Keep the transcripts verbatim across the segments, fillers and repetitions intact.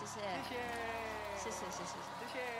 謝謝，謝謝，謝謝，謝謝，謝謝。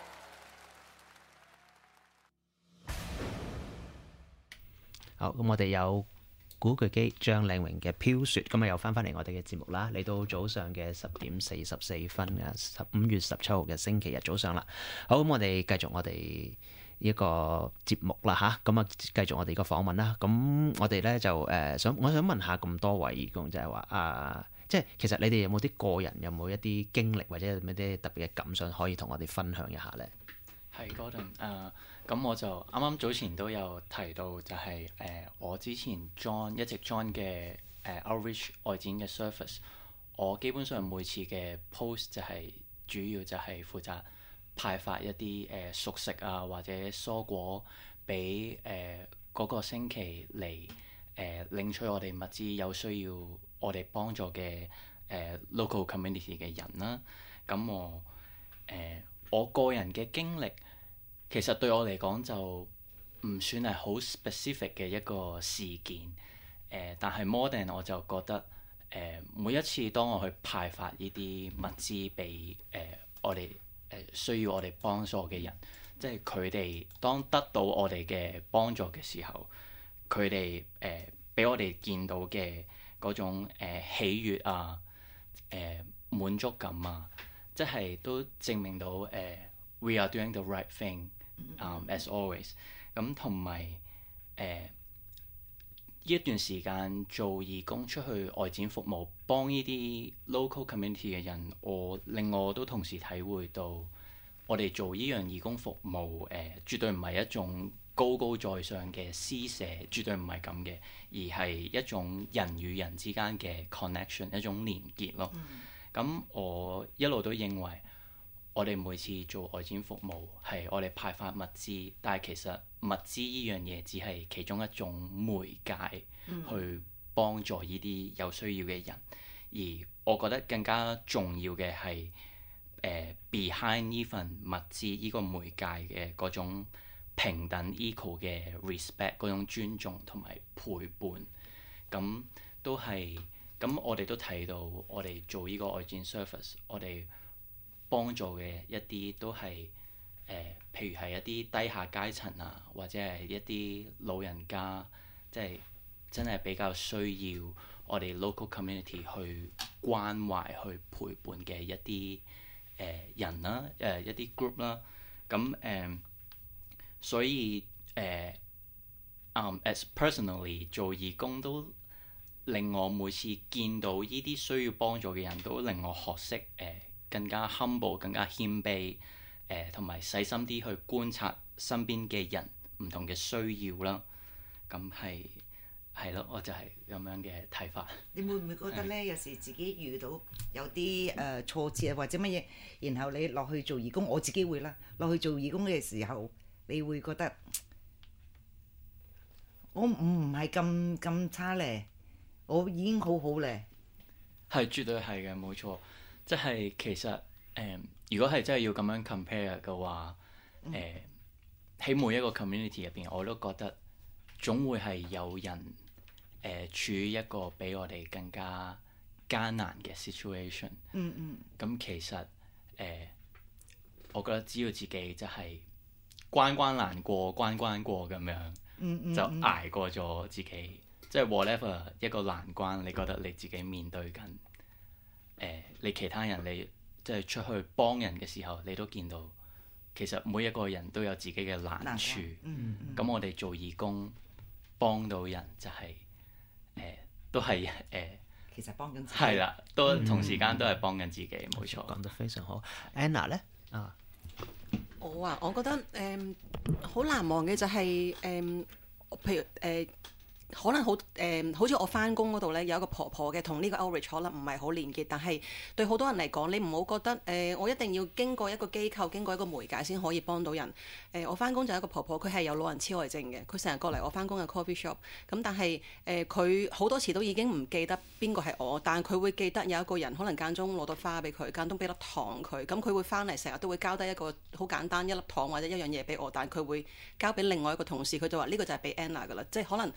好，咁我哋有古巨基、張靚榮嘅飄雪，咁啊又翻返嚟我哋嘅節目啦，嚟到早上嘅十點四十四分啊，十五月十七號嘅星期日早上啦。好，咁我哋繼續我哋呢個節目啦吓，咁啊繼續我哋個訪問啦。咁我哋咧就誒、呃、想，我想問下咁多位義工，就係話啊，即係其實你哋有冇啲個人有冇一啲經歷或者有冇啲特別嘅感想可以同我哋分享一下咧？ 係 Gordon 誒，咁我就啱啱早前都有提到、就係，就係誒我之前 join 一直 join 嘅誒 outreach 外展嘅 service，我基本上每次嘅 post 就係、係、主要就係負責派發一啲誒、呃、熟食啊或者蔬果俾誒嗰個星期嚟誒、呃、領取我哋物資有需要我哋幫助嘅誒、呃、local community 嘅人啦。咁我誒、呃、我個人嘅經歷其實對我嚟講就唔算係好 specific 嘅一個事件誒、呃，但係 more than 我就覺得誒、呃、每一次當我去派發呢啲物資俾誒、呃、我哋誒、呃、需要我哋幫助嘅人，即係佢哋當得到我哋嘅幫助嘅時候，佢哋誒俾我哋見到嘅嗰種、呃、喜悅啊、誒、呃、滿足感啊，即係都證明到誒、呃、we are doing the right thing、um, as always。咁同埋誒呢一段時間做義工出去外展服務，幫呢啲 local community 嘅人，我令我都同時體會到，我哋做呢樣義工服務誒、呃，絕對唔係一種高高在上嘅施捨，絕對唔係咁嘅，而係一種人與人之間嘅 connection，一種連結咯。咁、嗯、我一路都認為，我哋每次做外展服務係我哋派發物資，但係其實物資呢樣嘢只係其中一種媒介去幫助呢啲有需要嘅人，而我覺得更加重要嘅係誒 behind 呢份物資呢個媒介嘅嗰種平等 equal 嘅 respect， 嗰種尊重同埋陪伴，咁都係咁我哋都睇到我哋做呢個外展 service， 我哋幫助嘅一啲都係誒、呃，譬如係一啲低下階層啊，或者係一啲老人家，即係真係比較需要我哋 local community 去關懷、去陪伴嘅一啲誒、呃、人啦，誒、呃、一啲 group 啦。咁誒、呃，所以誒、呃、um, as personally 做義工都令我每次見到呢啲需要幫助嘅人都令我學識誒。呃更加 humble， 更加謙卑，誒同埋細心啲去觀察身邊嘅人唔同嘅需要啦。咁係係咯，我就係咁樣嘅睇法。 你會唔會覺得咧？有時自己遇到有啲誒、呃、挫折啊，或者乜嘢，然後你落去做義工，我自己會啦。落去做義工嘅時候，你會覺得我唔唔係咁咁差咧，我已經好好咧。 係絕對係嘅，冇錯。即係其實誒、呃，如果係真係要咁樣 compare 嘅話，誒、呃、喺每一個 community 入邊，我都覺得總會係有人誒、呃、處於一個比我哋更加艱難嘅 situation。 嗯嗯。 咁其實誒、呃，我覺得只要自己就係關關難過關關過咁樣， 嗯嗯嗯、 就捱過咗自己。即係 whatever 一個難關，你覺得你自己面對緊。誒、呃，你其他人你即係出去幫人嘅時候，你都見到其實每一個人都有自己嘅難處。咁、 嗯嗯、 我哋做義工幫到人就係、是、誒、呃，都係誒。呃、 其實幫緊自己。 係啦，都同時間都係幫緊自己，冇、嗯、錯。 講得非常好。Anna 咧啊， 我啊，我覺得誒好、嗯、難忘嘅就係、是、誒、嗯，譬如誒。呃可能好誒、呃，好似我翻工嗰度咧，有一個婆婆嘅，同呢個 outreach 可能唔係好連結，但係對好多人嚟講，你唔好覺得誒、呃，我一定要經過一個機構、經過一個媒介先可以幫到人。誒、呃，我翻工就係一個婆婆，佢係有老人痴呆症嘅，佢成日過嚟我翻工嘅 coffee shop。咁但係誒，佢、呃、好多次都已經唔記得邊個係我，但係佢會記得有一個人，可能間中攞到花俾佢，間中俾粒糖佢。咁佢會翻嚟，成日都會交低一個好簡單一粒糖或者一樣嘢俾我，但係佢會交俾另外一個同事，佢就話呢個就係俾 Anna 噶啦，即係可能。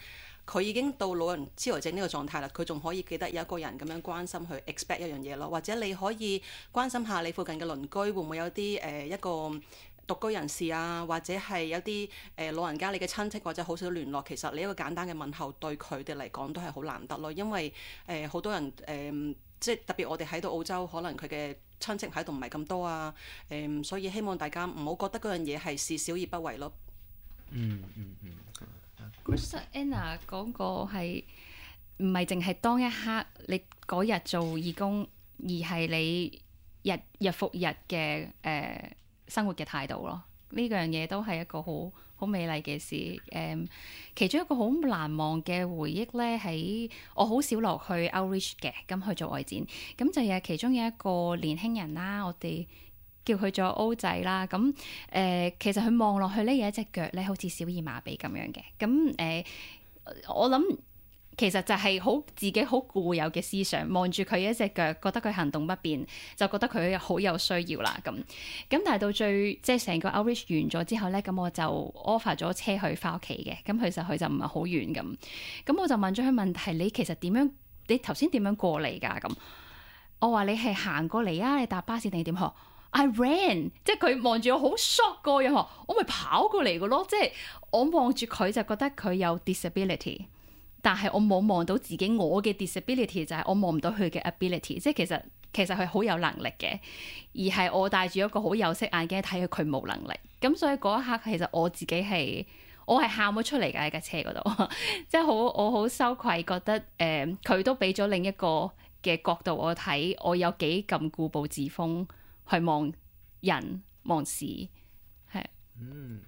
佢已經到老人痴呆症呢個狀態啦，佢仲可以記得有一個人咁樣關心去 expect 一樣嘢咯，或者你可以關心下你附近嘅鄰居會唔會有啲誒、呃、一個獨居人士啊，或者係有啲誒、呃、老人家你嘅親戚或者好少聯絡，其實你一個簡單嘅問候對佢哋嚟講都係好難得咯，因為誒好、呃、多人誒、呃、即係特別我哋喺到澳洲，可能佢嘅親戚喺度唔係咁多啊，誒、呃、所以希望大家唔好覺得嗰樣嘢係事小而不為咯。 嗯嗯嗯。 Chris Anna 講過係唔係淨係當一刻你嗰日做義工，而係你日日復日嘅誒、呃、生活嘅態度咯。呢樣嘢都係一個好好美麗嘅事。誒、嗯，其中一個好難忘嘅回憶咧，喺我好少落去 outreach 嘅，咁去做外展，咁就係其中有一個年輕人啦，我哋叫佢做 O 仔啦。咁誒、呃，其實佢望落去咧有一隻腳咧，好似小兒麻痹咁樣嘅。咁誒、呃，我諗其實就係好自己好固有嘅思想，望住佢一隻腳，覺得佢行動不便，就覺得佢好有需要啦。咁咁，但係到最即係成個 outreach 完咗之後咧，咁我就 offer 咗車去翻屋企嘅。咁其實佢就唔係好遠咁。咁我就問咗佢問題：你其實點樣？你頭先點樣過嚟㗎？咁我話你係行過嚟啊？你搭巴士定係點？學 I ran， 即係佢望住我好 shock 個樣，我咪跑過嚟嘅咯。即係我望住佢就覺得佢有 disability。但係我冇望到自己，我嘅 disability 就係我望唔到佢嘅 ability， 即係其實其實佢好有能力嘅，而係我戴住一個好有色眼鏡睇佢，佢冇能力。咁所以嗰一刻其實我自己係我係喊咗出嚟㗎喺架車嗰度，即係好我好羞愧，覺得誒佢、呃、都俾咗另一個嘅角度我睇，我有幾咁固步自封去望人望事係。 嗯。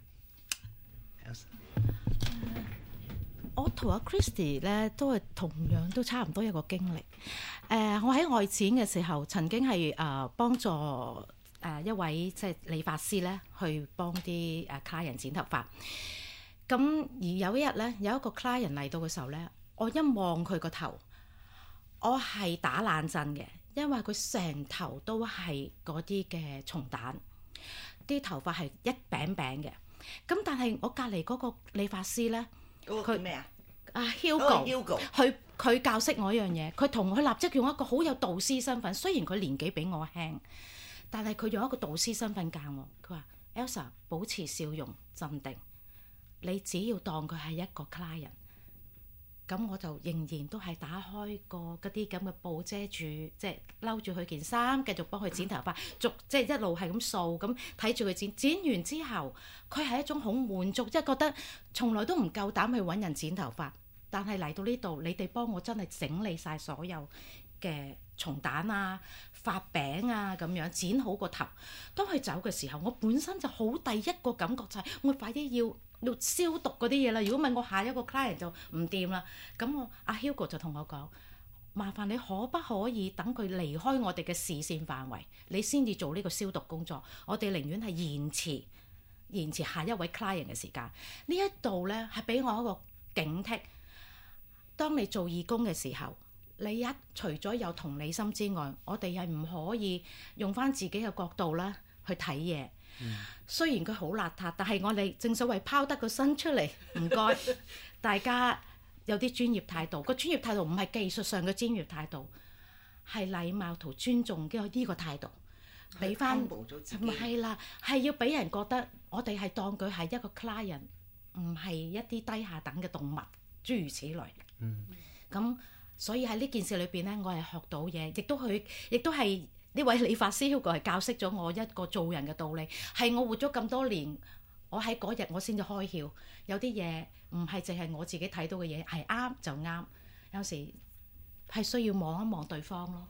我同阿 Christy 咧都係同樣都差唔多一個經歷。誒、呃，我喺外展嘅時候，曾經係誒、呃、幫助誒、呃、一位即係理髮師咧，去幫啲誒 client 剪頭髮。咁而有一日咧，有一個 client 嚟到嘅時候咧，我一望佢個頭，我係打冷震嘅，因為佢成頭都係嗰啲嘅蟲蛋，啲頭髮係一餅餅嘅。咁但係我隔離嗰個理髮師咧。 佢咩啊？ 阿 Hugo，佢佢教識我一樣嘢，佢同佢立即用一個好有導師身份，雖然佢年紀比我輕，但係佢用一個導師身份教我。佢話 Elsa 保持笑容鎮定，你只要當佢係一個 client， 咁我就仍然都係打開個嗰啲咁嘅布遮住，即係嬲住佢件衫，繼續幫佢剪頭髮，逐即係一路係咁掃，咁睇住佢剪。剪完之後，佢係一種好滿足，即係覺得從來都唔夠膽去揾人剪頭髮，但係嚟到呢度，你哋幫我真係整理晒所有嘅蟲蛋啊、髮餅啊咁樣剪好個頭。當佢走嘅時候，我本身就好第一個感覺就係我快啲要要消毒嗰啲嘢啦。如果唔係我下一個 client 就唔掂啦。咁我阿 Hugo 就同我講：麻煩你可不可以等佢離開我哋嘅視線範圍，你先至做呢個消毒工作。我哋寧願係延遲延遲下一位 client 嘅時間。呢一度咧係俾我一個警惕。當你做義工嘅時候，你一除咗有同理心之外，我哋係唔可以用翻自己嘅角度啦去睇嘢。嗯、雖然佢好邋遢，但係我哋正所謂拋得個身出嚟，唔該大家有啲專業態度。個專業態度唔係技術上嘅專業態度，係禮貌同尊重嘅呢個態度，俾翻唔係啦，係要俾人覺得我哋係當佢係一個 client， 唔係一啲低下等嘅動物，諸如此類。嗯，咁所以喺呢件事裏邊咧，我係學到嘢，亦都佢，亦都係呢位理髮師 Hugo 係教識咗我一個做人嘅道理。係我活咗咁多年，我喺嗰日我先至開竅，有啲嘢唔係淨係我自己睇到嘅嘢，係啱就啱。有時係需要望一望對方咯。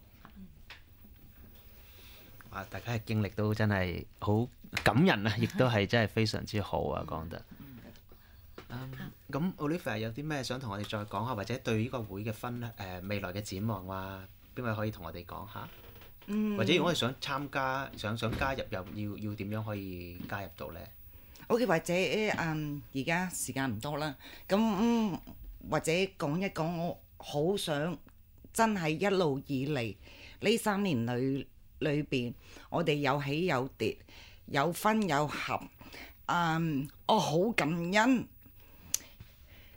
哇！大家嘅經歷都真係好感人啊，亦都係真係非常之好啊，講得。咁、um, Olivia 有啲咩想同我哋再講下，或者對呢個會嘅分誒、呃、未來嘅展望啊？邊位可以同我哋講下？嗯、或者如果我哋想參加、想想加入，又要要點樣可以加入到咧 ？OK，或者誒而家時間唔多啦，咁、嗯、或者講一講，我好想真係一路以嚟呢三年裏裏邊，我哋有起有跌，有分有合，嗯，我好感恩。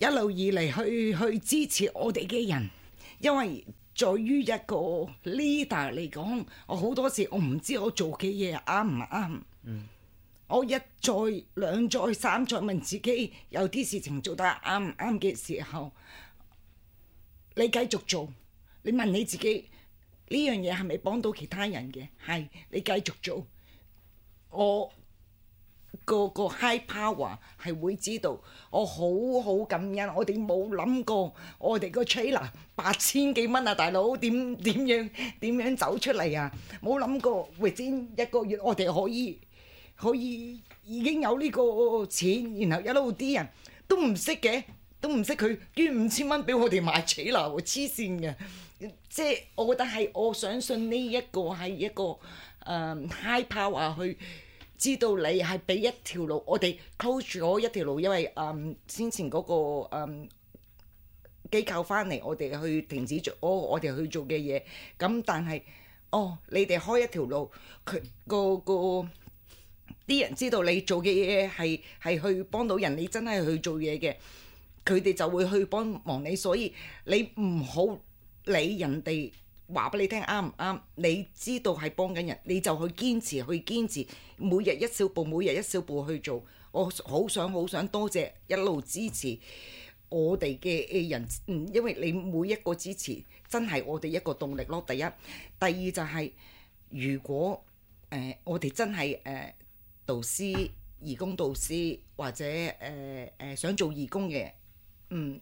一路以嚟去去支持我哋嘅人，因為在於一個 leader 嚟講，我好多時我唔知我做嘅嘢啱唔啱。嗯，我一再兩再三再問自己，有啲事情做得啱唔啱嘅時候，你繼續做。你問你自己呢樣嘢係咪幫到其他人嘅？係，你繼續做。我個個 high power 係會知道，我好好感恩。我哋冇諗過，我哋個 trailer 八千幾蚊啊，大佬點點樣點樣走出嚟啊？冇諗過，within一個月我哋可以可以已經有呢個錢，然後一路啲人都唔識嘅，都唔識佢捐五千蚊俾我哋買 trailer 喎，黐線嘅。即係我覺得係，我相信呢一個係一個誒、呃、high power 去知道你係俾一條路，我哋 close 咗一條路，因為誒、呃、先前嗰、那個誒、呃、機構翻嚟，我哋去停止做，我我哋去做嘅嘢。咁但係哦，你哋開一條路，佢個個啲人知道你做嘅嘢係係去幫到人，你真係去做嘢嘅，佢哋就會去幫忙你。所以你唔好理人哋話俾你聽啱唔啱，你知道係幫緊人，你就去堅持，去堅持，每日一小步，每日一小步去做。我好想好想多謝一路支持我哋嘅人，嗯，因為你每一個支持真係我哋一個動力咯。第一，第二就係、是、如果誒、呃、我哋真係誒、呃、導師、義工導師或者誒誒、呃呃、想做義工嘅，嗯。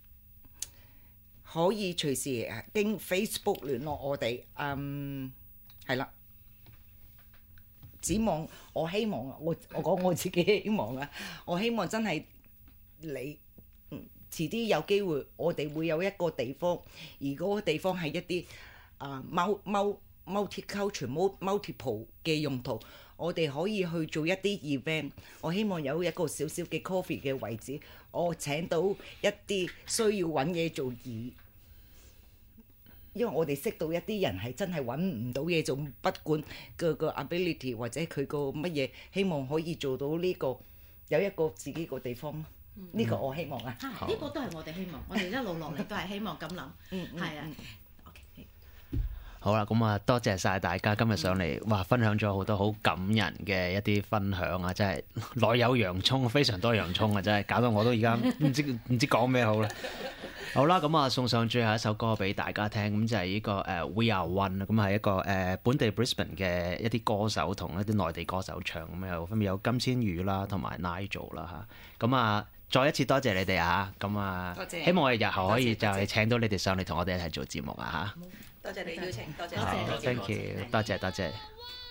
可以隨時經 Facebook 聯絡我哋，嗯，係啦。指望我希望啊，我我講我自己希望啊，我希望真係你，嗯，遲啲有機會，我哋會有一個地方，而嗰個地方係一啲啊 multi multicultural multiple 嘅用途，我哋可以去做一啲 event。我希望有一個少少嘅 coffee 嘅位置，我請到一啲需要揾嘢做而。因為我哋識到一啲人係真係揾唔到嘢做，不管個個 ability 或者佢個乜嘢，希望可以做到呢個有一個自己個地方咯。呢、嗯、個我希望啊， 呢、呢個都係我哋希望，我哋一路落嚟都係希望咁諗。嗯，係啊。OK。 好啦，咁啊，多謝晒大家今日上嚟，嗯、哇，分享咗好多好感人嘅一啲分享啊！真係內有洋葱，非常多洋葱啊！真係搞到我都而家唔知唔知講咩好啦。好啦，咁啊送上最後一首歌俾大家聽，咁就係呢、這個誒、uh, We Are One，咁係一個誒、uh, 本地 Brisbane 嘅一啲歌手同一啲內地歌手唱，咁有分別有金千羽啦，同埋 Nigel 啦嚇，咁啊再一次多謝你哋啊，咁啊多謝， 希望我哋日後可以就係請到你哋上嚟同我哋一齊做節目啊嚇， 多謝你邀請，多謝， 好 thank you，多謝多謝。